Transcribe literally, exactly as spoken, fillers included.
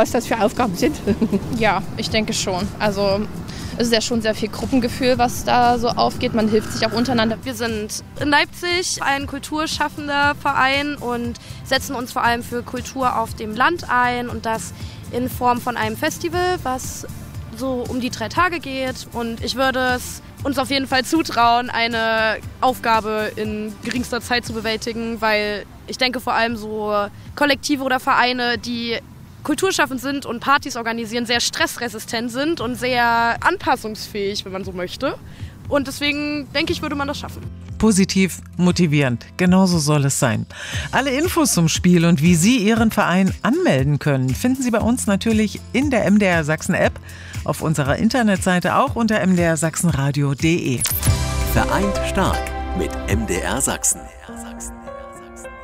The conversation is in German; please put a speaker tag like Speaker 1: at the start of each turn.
Speaker 1: was das für Aufgaben sind.
Speaker 2: Ja, ich denke schon. Also es ist ja schon sehr viel Gruppengefühl, was da so aufgeht. Man hilft sich auch untereinander.
Speaker 3: Wir sind in Leipzig ein kulturschaffender Verein und setzen uns vor allem für Kultur auf dem Land ein und das in Form von einem Festival, was so um die drei Tage geht. Und ich würde es uns auf jeden Fall zutrauen, eine Aufgabe in geringster Zeit zu bewältigen, weil ich denke vor allem so Kollektive oder Vereine, die kulturschaffend sind und Partys organisieren, sehr stressresistent sind und sehr anpassungsfähig, wenn man so möchte. Und deswegen denke ich, würde man das schaffen.
Speaker 4: Positiv, motivierend. Genauso soll es sein. Alle Infos zum Spiel und wie Sie Ihren Verein anmelden können, finden Sie bei uns natürlich in der M D R Sachsen App, auf unserer Internetseite auch unter m d r sachsenradio punkt d e.
Speaker 5: Vereint stark mit M D R Sachsen.